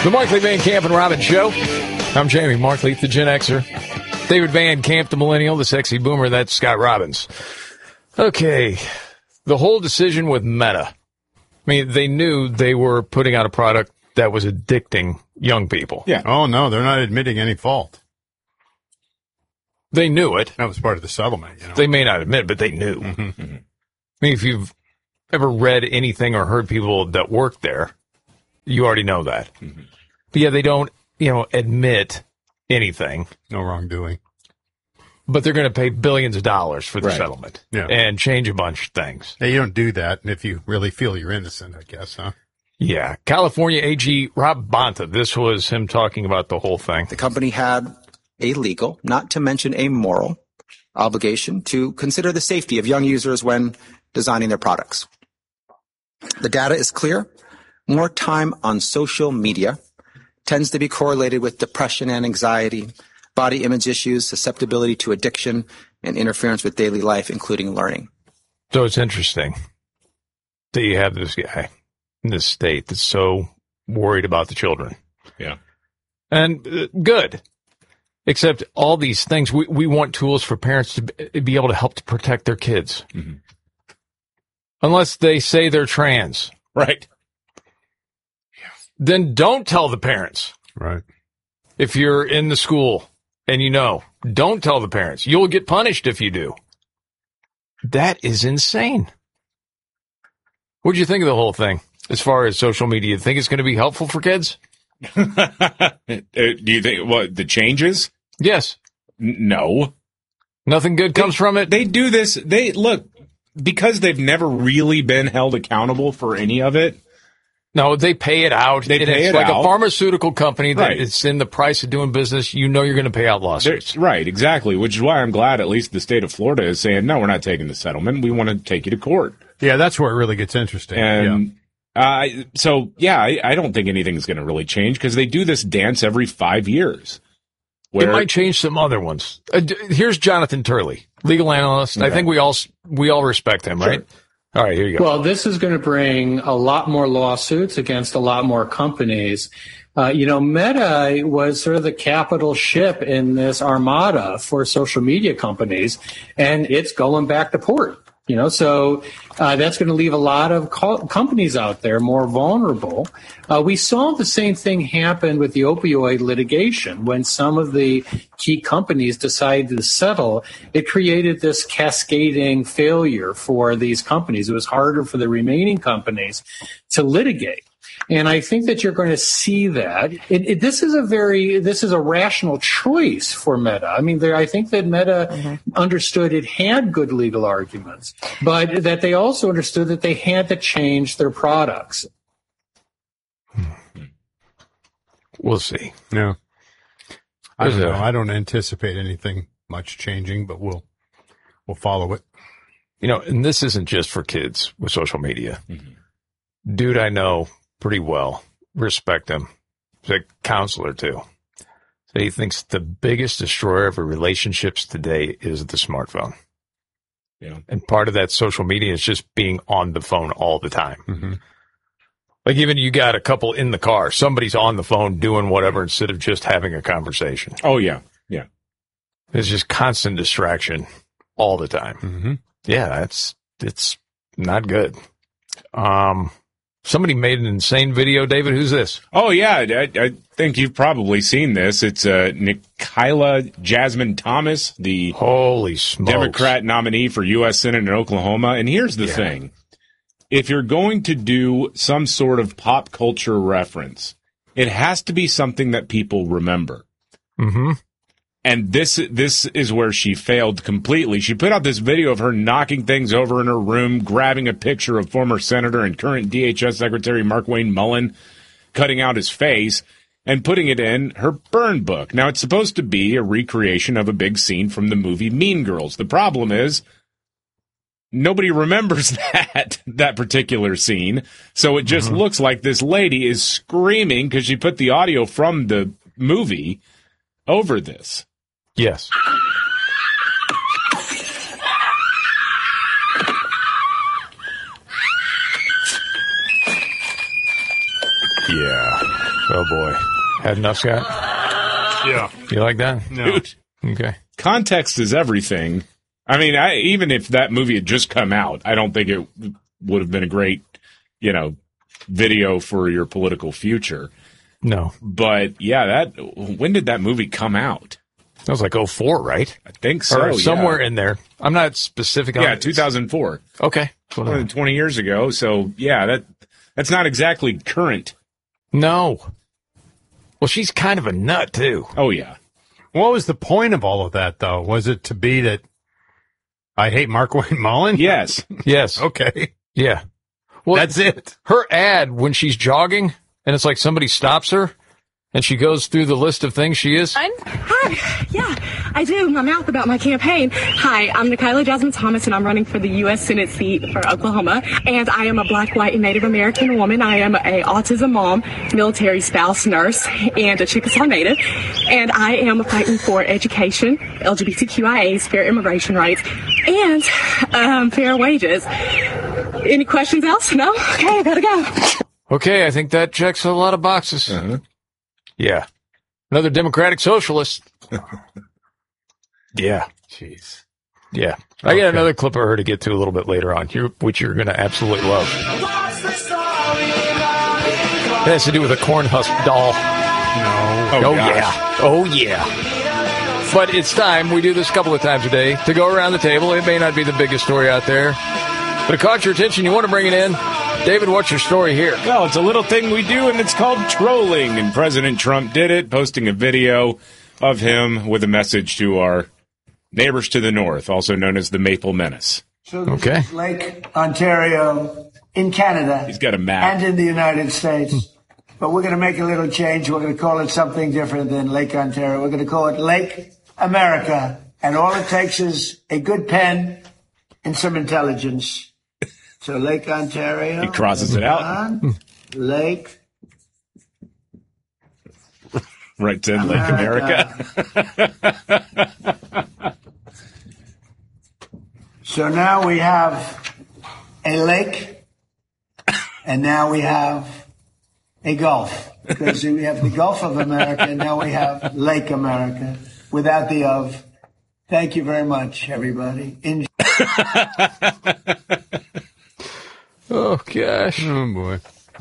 The Markley, Van Camp, and Robbins Show. I'm Jamie Markley, the Gen Xer. David Van Camp, the Millennial, the Sexy Boomer. That's Scott Robbins. Okay, the whole decision with Meta. I mean, they knew they were putting out a product that was addicting young people. Yeah. Oh, no, they're not admitting any fault. They knew it. That was part of the settlement. You know? They may not admit, but they knew. Mm-hmm. Mm-hmm. I mean, if you've ever read anything or heard people that work there, you already know that. Mm-hmm. But yeah, they don't, admit anything. No wrongdoing. But they're going to pay billions of dollars for the settlement and change a bunch of things. Now, you don't do that if you really feel you're innocent, I guess, huh? Yeah. California AG Rob Bonta, this was him talking about the whole thing. The company had a legal, not to mention a moral, obligation to consider the safety of young users when designing their products. The data is clear. More time on social media tends to be correlated with depression and anxiety, body image issues, susceptibility to addiction, and interference with daily life, including learning. So it's interesting that you have this guy in this state that's so worried about the children. Yeah. And good. Except all these things, we want tools for parents to be able to help to protect their kids. Mm-hmm. Unless they say they're trans. Right. Then don't tell the parents. Right. If you're in the school and don't tell the parents. You'll get punished if you do. That is insane. What do you think of the whole thing as far as social media? Think it's going to be helpful for kids? Do you think, the changes? Yes. No. Nothing good comes from it? They do this. Because they've never really been held accountable for any of it. No, they pay it out. It's like a pharmaceutical company that it's in the price of doing business. You know you're going to pay out lawsuits. Right, exactly, which is why I'm glad at least the state of Florida is saying, no, we're not taking the settlement. We want to take you to court. Yeah, that's where it really gets interesting. And I don't think anything's going to really change because they do this dance every 5 years. It might change some other ones. Here's Jonathan Turley, legal analyst. Okay. I think we all respect him, right? Sure. All right, here you go. Well, this is going to bring a lot more lawsuits against a lot more companies. Meta was sort of the capital ship in this armada for social media companies, and it's going back to port. So that's going to leave a lot of companies out there more vulnerable. We saw the same thing happen with the opioid litigation. When some of the key companies decided to settle, it created this cascading failure for these companies. It was harder for the remaining companies to litigate. And I think that you're going to see that. This is a rational choice for Meta. I mean, I think that Meta understood it had good legal arguments, but that they also understood that they had to change their products. We'll see. No, I don't know. I don't anticipate anything much changing, but we'll follow it. And this isn't just for kids with social media. Mm-hmm. Dude, I know pretty well. Respect him. He's a counselor, too. So he thinks the biggest destroyer of relationships today is the smartphone. Yeah. And part of that social media is just being on the phone all the time. Mm-hmm. Like even you got a couple in the car, somebody's on the phone doing whatever instead of just having a conversation. Oh, yeah. Yeah. There's just constant distraction all the time. Mm-hmm. Yeah, it's not good. Somebody made an insane video, David. Who's this? Oh, yeah. I think you've probably seen this. It's Nikayla Jasmine Thomas, the holy smokes Democrat nominee for U.S. Senate in Oklahoma. And here's the thing. If you're going to do some sort of pop culture reference, it has to be something that people remember. Mm-hmm. And this is where she failed completely. She put out this video of her knocking things over in her room, grabbing a picture of former Senator and current DHS Secretary Markwayne Mullin, cutting out his face, and putting it in her burn book. Now, it's supposed to be a recreation of a big scene from the movie Mean Girls. The problem is nobody remembers that particular scene, so it just looks like this lady is screaming because she put the audio from the movie over this. Yes. Yeah. Oh, boy. Had enough, Scott? Yeah. You like that? No. Dude, Okay. context is everything. I mean, even if that movie had just come out, I don't think it would have been a great, video for your political future. No. But yeah, when did that movie come out? That was like 04, right? I think so. Or somewhere in there. I'm not specific on it. 2004. Okay. More than 20 years ago. So yeah, that's not exactly current. No. Well, she's kind of a nut, too. Oh, yeah. What was the point of all of that, though? Was it to be that I hate Markwayne Mullin? Yes. Yes. Okay. Yeah. Well, that's it. Her ad when she's jogging and it's like somebody stops her and she goes through the list of things she is. Hi. Yeah, I do. My mouth about my campaign. Hi, I'm Nikayla Jasmine Thomas, and I'm running for the U.S. Senate seat for Oklahoma. And I am a Black, white, and Native American woman. I am a autism mom, military spouse, nurse, and a Chickasaw Native. And I am fighting for education, LGBTQIAs, fair immigration rights, and fair wages. Any questions else? No? Okay, I gotta go. Okay, I think that checks a lot of boxes. Uh-huh. Yeah. Another Democratic Socialist. Yeah. Jeez. Yeah. I got another clip of her to get to a little bit later on, which you're going to absolutely love. It has to do with a corn husk doll. No. Oh yeah. Oh, yeah. But it's time. We do this a couple of times a day to go around the table. It may not be the biggest story out there, but it caught your attention. You want to bring it in? David, what's your story here? Well, it's a little thing we do, and it's called trolling. And President Trump did it, posting a video of him with a message to our neighbors to the north, also known as the Maple Menace. So this is Lake Ontario in Canada. He's got a map. And in the United States. But we're going to make a little change. We're going to call it something different than Lake Ontario. We're going to call it Lake America. And all it takes is a good pen and some intelligence. So Lake Ontario. He crosses it out. Lake. Right to Lake America. So now we have a lake, and now we have a Gulf. Because we have the Gulf of America, and now we have Lake America without the of. Thank you very much, everybody. Enjoy. Oh, gosh. Oh, boy.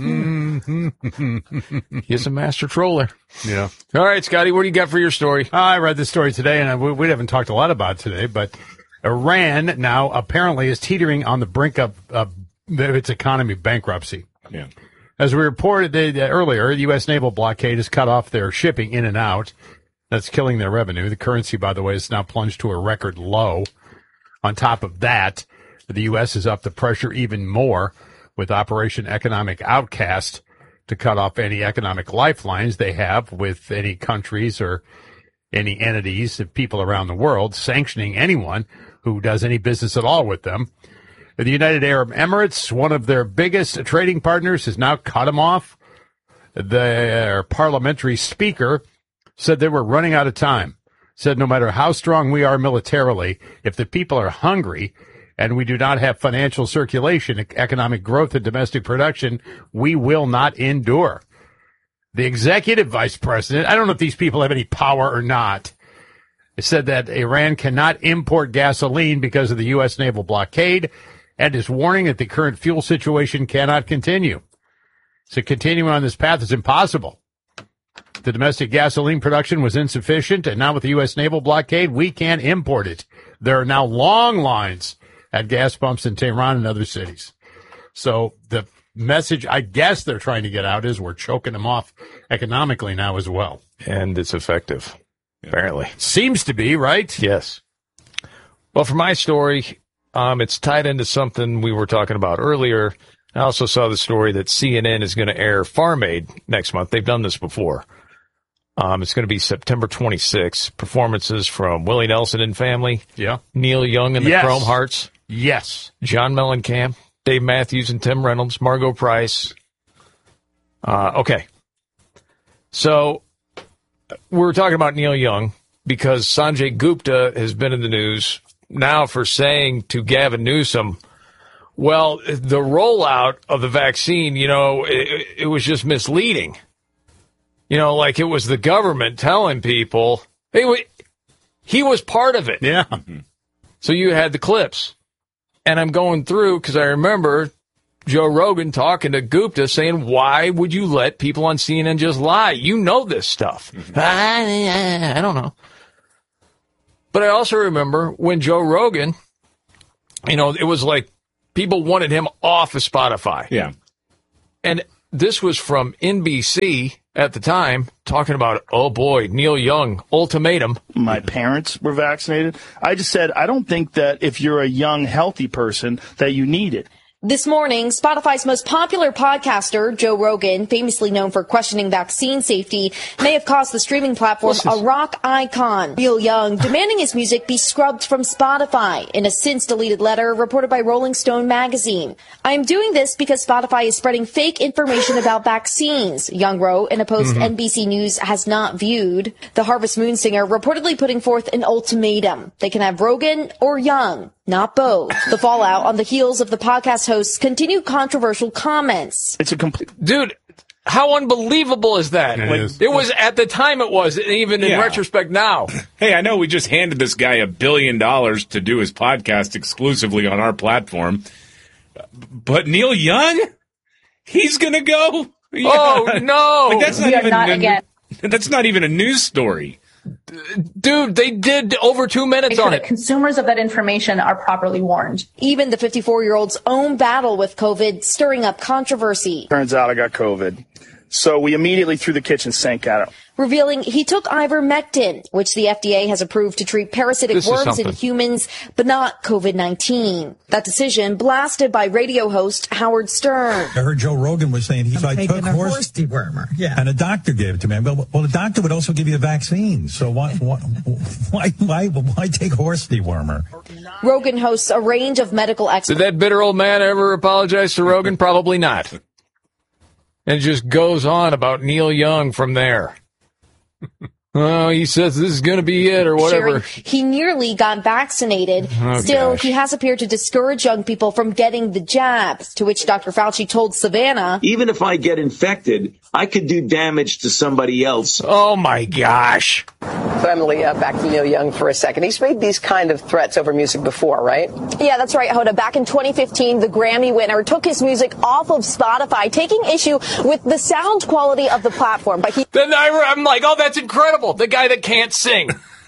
He's a master troller. Yeah. All right, Scotty, what do you got for your story? I read this story today, and we haven't talked a lot about it today, but Iran now apparently is teetering on the brink of its economy bankruptcy. Yeah. As we reported earlier, the U.S. naval blockade has cut off their shipping in and out. That's killing their revenue. The currency, by the way, is now plunged to a record low. On top of that, the U.S. is up the pressure even more with Operation Economic Outcast to cut off any economic lifelines they have with any countries or any entities of people around the world, sanctioning anyone who does any business at all with them. The United Arab Emirates, one of their biggest trading partners, has now cut them off. Their parliamentary speaker said they were running out of time, said no matter how strong we are militarily, if the people are hungry and we do not have financial circulation, economic growth, and domestic production, we will not endure. The executive vice president, I don't know if these people have any power or not, said that Iran cannot import gasoline because of the U.S. naval blockade and is warning that the current fuel situation cannot continue. So continuing on this path is impossible. The domestic gasoline production was insufficient, and now with the U.S. naval blockade, we can't import it. There are now long lines at gas pumps in Tehran and other cities. So the message I guess they're trying to get out is we're choking them off economically now as well. And it's effective, apparently. Seems to be, right? Yes. Well, for my story, it's tied into something we were talking about earlier. I also saw the story that CNN is going to air Farm Aid next month. They've done this before. It's going to be September 26th. Performances from Willie Nelson and Family. Yeah. Neil Young and the Chrome Hearts. Yes. John Mellencamp, Dave Matthews and Tim Reynolds, Margot Price. Okay. So we're talking about Neil Young because Sanjay Gupta has been in the news now for saying to Gavin Newsom, Well, the rollout of the vaccine, it was just misleading. Like it was the government telling people. He was part of it. Yeah. So you had the clips. And I'm going through because I remember Joe Rogan talking to Gupta saying, why would you let people on CNN just lie? You know this stuff. I don't know. But I also remember when Joe Rogan, it was like people wanted him off of Spotify. Yeah. And this was from NBC at the time, talking about, oh boy, Neil Young, ultimatum. My parents were vaccinated. I just said, I don't think that if you're a young, healthy person, that you need it. This morning, Spotify's most popular podcaster, Joe Rogan, famously known for questioning vaccine safety, may have cost the streaming platform a rock icon. Neil Young demanding his music be scrubbed from Spotify in a since-deleted letter reported by Rolling Stone magazine. I am doing this because Spotify is spreading fake information about vaccines, Young wrote in a post NBC News has not viewed. The Harvest Moon singer reportedly putting forth an ultimatum. They can have Rogan or Young. Not both. The fallout on the heels of the podcast host's continued controversial comments. It's a complete... Dude, how unbelievable is that? It was at the time it was, even in retrospect now. Hey, I know we just handed this guy $1 billion to do his podcast exclusively on our platform. But Neil Young? He's going to go? Yeah. Oh, no. That's not even a news story. Dude, they did over 2 minutes on it. Consumers of that information are properly warned. Even the 54-year-old's own battle with COVID stirring up controversy. Turns out I got COVID. So we immediately threw the kitchen sink at him. Revealing he took ivermectin, which the FDA has approved to treat parasitic worms in humans, but not COVID-19. That decision blasted by radio host Howard Stern. I heard Joe Rogan was saying I took horse dewormer. Yeah. And a doctor gave it to me. Well, the doctor would also give you a vaccine. So why take horse dewormer? Rogan hosts a range of medical experts. Did that bitter old man ever apologize to Rogan? Probably not. And it just goes on about Neil Young from there. Oh, he says this is going to be it or whatever. He nearly got vaccinated. Still, he has appeared to discourage young people from getting the jabs, to which Dr. Fauci told Savannah, even if I get infected, I could do damage to somebody else. Oh, my gosh. So, Emily, back to Neil Young for a second. He's made these kind of threats over music before, right? Yeah, that's right, Hoda. Back in 2015, the Grammy winner took his music off of Spotify, taking issue with the sound quality of the platform. But then I'm like, oh, that's incredible. The guy that can't sing.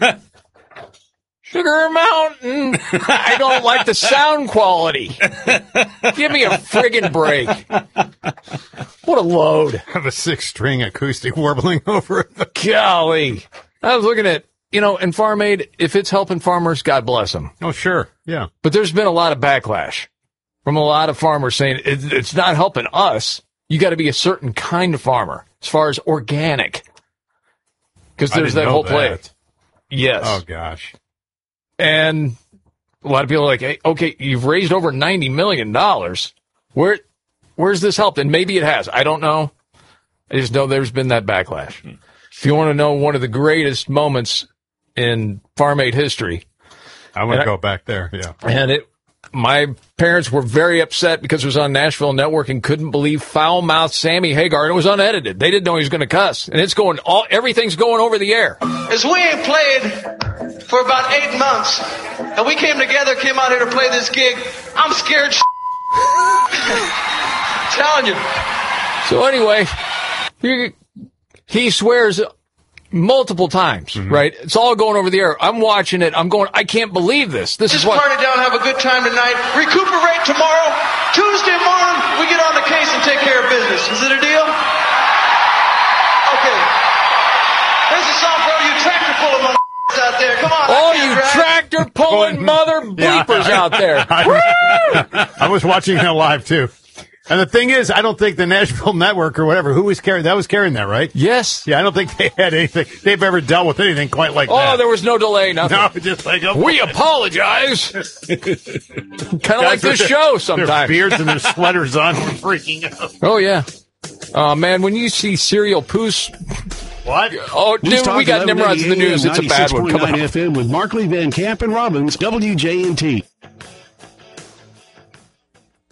Sugar Mountain. I don't like the sound quality. Give me a friggin' break. What a load. Have a 6-string acoustic warbling over it. Golly. I was looking at, in Farm Aid, if it's helping farmers, God bless them. Oh, sure. Yeah. But there's been a lot of backlash from a lot of farmers saying it's not helping us. You got to be a certain kind of farmer as far as organic. Because there's that whole play. Yes. Oh, gosh. And a lot of people are like, hey, okay, you've raised over $90 million. Where's this helped? And maybe it has. I don't know. I just know there's been that backlash. If you want to know one of the greatest moments in Farm Aid history. I want to go back there, yeah. And my parents were very upset because it was on Nashville Network and couldn't believe foul-mouthed Sammy Hagar. And it was unedited. They didn't know he was going to cuss. And everything's going over the air. As we ain't played for about 8 months, and we came out here to play this gig, I'm scared telling you. So anyway, he swears multiple times, right? It's all going over the air. I'm watching it. I'm going, I can't believe this. Just party down, have a good time tonight. Recuperate tomorrow. Tuesday morning, we get on the case and take care of business. Is it a deal? Okay. Here's a song for all you tractor pulling mother out there. Come on. All you tractor pulling mother bleepers out there. I was watching that live too. And the thing is, I don't think the Nashville Network or whatever, who was carrying that, right? Yes. Yeah, I don't think they had anything. They've ever dealt with anything quite like that. Oh, there was no delay, nothing. No, just like, we apologize. Kind of like this show sometimes. Their beards and their sweaters on, freaking out. Oh, yeah. Oh, man, when you see Serial Poos. What? Oh, dude, we got Nimrods in the news. It's a bad one. Come on. FM with Markley, Van Camp, and Robbins, WJNT.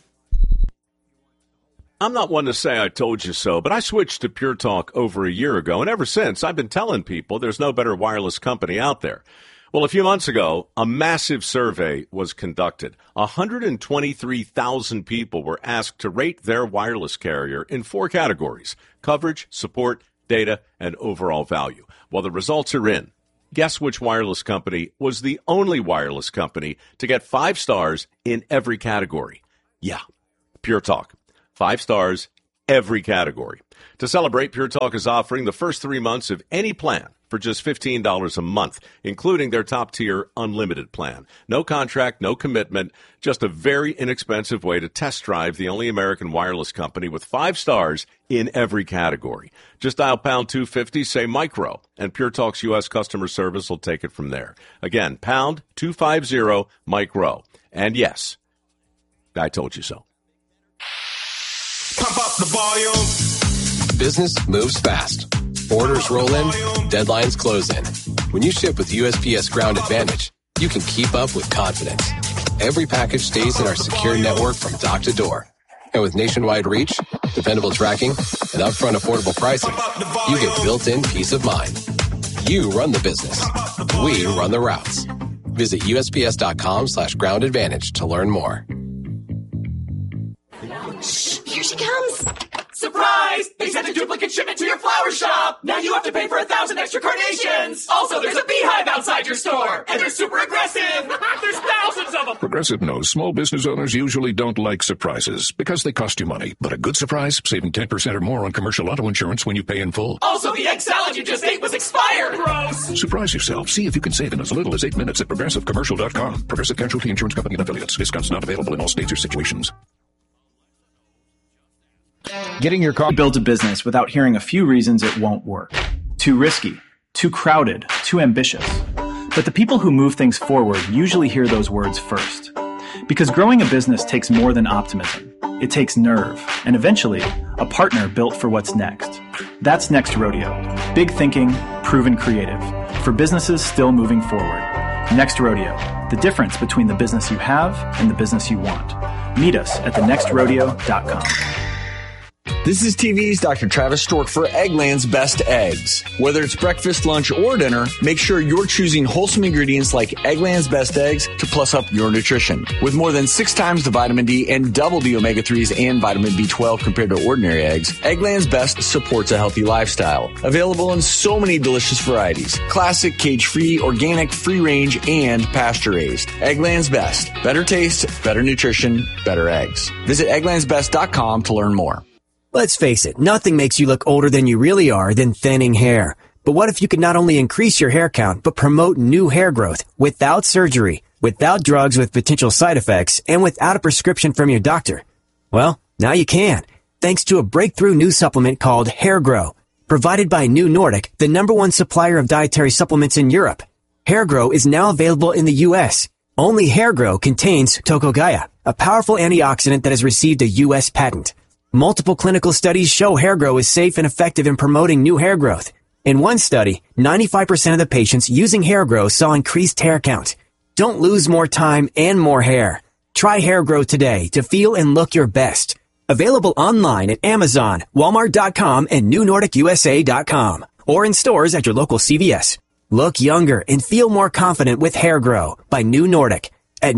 I'm not one to say I told you so, but I switched to Pure Talk over a year ago, and ever since, I've been telling people there's no better wireless company out there. Well, a few months ago, a massive survey was conducted. 123,000 people were asked to rate their wireless carrier in 4 categories: coverage, support, data, and overall value. Well, the results are in. Guess which wireless company was the only wireless company to get 5 stars in every category? Yeah, Pure Talk. 5 stars, every category. To celebrate, Pure Talk is offering the first 3 months of any plan for just $15 a month, including their top-tier unlimited plan. No contract, no commitment, just a very inexpensive way to test drive the only American wireless company with 5 stars in every category. Just dial pound 250, say micro, and Pure Talk's U.S. customer service will take it from there. Again, pound 250 micro. And yes, I told you so. Pump up the volume. Business moves fast. Orders roll in, deadlines close in. When you ship with USPS Ground Advantage, you can keep up with confidence. Every package stays in our secure network from dock to door. And with nationwide reach, dependable tracking, and upfront affordable pricing, you get built-in peace of mind. You run the business. We run the routes. Visit USPS.com/Ground Advantage to learn more. Shh, here she comes. Surprise! They sent a duplicate shipment to your flower shop. Now you have to pay for 1,000 extra carnations. Also, there's a beehive outside your store, and they're super aggressive. There's thousands of them. Progressive knows small business owners usually don't like surprises because they cost you money. But a good surprise, saving 10% or more on commercial auto insurance when you pay in full. Also, the egg salad you just ate was expired. Gross. Surprise yourself. See if you can save in as little as 8 minutes at ProgressiveCommercial.com. Progressive Casualty Insurance Company and Affiliates. Discounts not available in all states or situations. Getting your car built a business without hearing a few reasons it won't work. Too risky, too crowded, too ambitious. But the people who move things forward usually hear those words first. Because growing a business takes more than optimism. It takes nerve, and eventually, a partner built for what's next. That's Next Rodeo. Big thinking, proven creative. For businesses still moving forward. Next Rodeo. The difference between the business you have and the business you want. Meet us at thenextrodeo.com. This is TV's Dr. Travis Stork for Eggland's Best Eggs. Whether it's breakfast, lunch, or dinner, make sure you're choosing wholesome ingredients like Eggland's Best Eggs to plus up your nutrition. With more than 6 times the vitamin D and double the omega-3s and vitamin B12 compared to ordinary eggs, Eggland's Best supports a healthy lifestyle. Available in so many delicious varieties. Classic, cage-free, organic, free-range, and pasture-raised. Eggland's Best. Better taste, better nutrition, better eggs. Visit egglandsbest.com to learn more. Let's face it, nothing makes you look older than you really are than thinning hair. But what if you could not only increase your hair count, but promote new hair growth without surgery, without drugs with potential side effects, and without a prescription from your doctor? Well, now you can, thanks to a breakthrough new supplement called Hair Grow, provided by New Nordic, the #1 supplier of dietary supplements in Europe. Hair Grow is now available in the U.S. Only Hair Grow contains Tocogaya, a powerful antioxidant that has received a U.S. patent. Multiple clinical studies show Hair Grow is safe and effective in promoting new hair growth. In one study, 95% of the patients using Hair Grow saw increased hair count. Don't lose more time and more hair. Try Hair Grow today to feel and look your best. Available online at Amazon, Walmart.com, and NewNordicUSA.com, or in stores at your local CVS. Look younger and feel more confident with Hair Grow by New Nordic at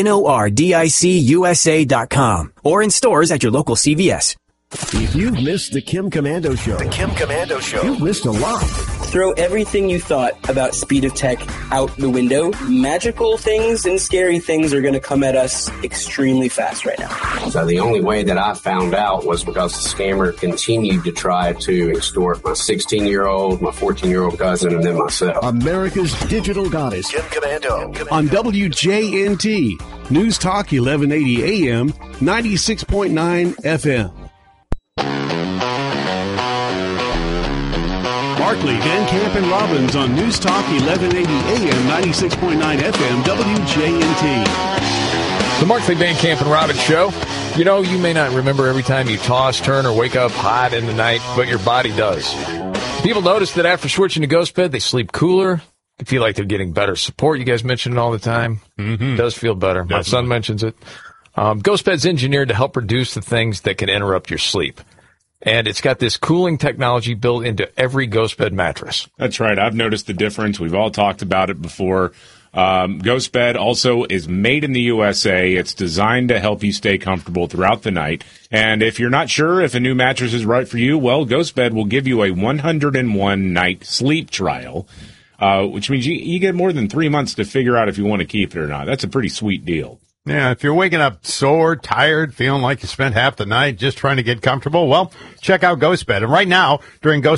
NewNordicUSA.com or in stores at your local CVS. If you've missed the Kim Komando Show, you've missed a lot. Throw everything you thought about speed of tech out the window. Magical things and scary things are going to come at us extremely fast right now. So the only way that I found out was because the scammer continued to try to extort my 16-year-old, my 14-year-old cousin, and then myself. America's digital goddess, Kim Komando. On WJNT, News Talk 1180 AM, 96.9 FM. Markley, Van Camp, and Robbins on News Talk 1180 AM, 96.9 FM, WJNT. The Markley, Van Camp, and Robbins Show. You know, you may not remember every time you toss, turn, or wake up hot in the night, but your body does. People notice that after switching to Ghost Bed, they sleep cooler. They feel like they're getting better support. You guys mention it all the time. Mm-hmm. It does feel better. Definitely. My son mentions it. GhostBed's engineered to help reduce the things that can interrupt your sleep. And it's got this cooling technology built into every GhostBed mattress. That's right. I've noticed the difference. We've all talked about it before. GhostBed also is made in the USA. It's designed to help you stay comfortable throughout the night. And if you're not sure if a new mattress is right for you, well, GhostBed will give you a 101-night sleep trial, which means you get more than 3 months to figure out if you want to keep it or not. That's a pretty sweet deal. Yeah, if you're waking up sore, tired, feeling like you spent half the night just trying to get comfortable, well, check out GhostBed. And right now, during Ghost